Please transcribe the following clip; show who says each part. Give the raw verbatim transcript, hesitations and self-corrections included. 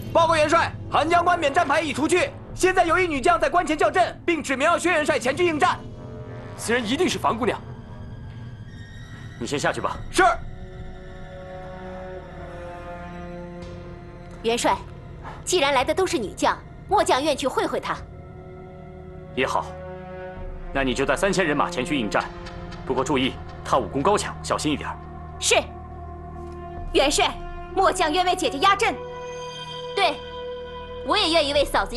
Speaker 1: 报告元帅，韩将官免战牌已除去，现在有一女将在关前叫阵，并指明要薛元帅前去应战。
Speaker 2: 此人一定是樊姑娘。你先下去吧。
Speaker 1: 是。
Speaker 3: 元帅，既然来的都是女将，末将愿去会会她。
Speaker 2: 也好，那你就带三千人马前去应战，不过注意，她武功高强，小心一点。
Speaker 3: 是。元帅，末将愿为姐姐压阵。对，我也愿意为嫂子压。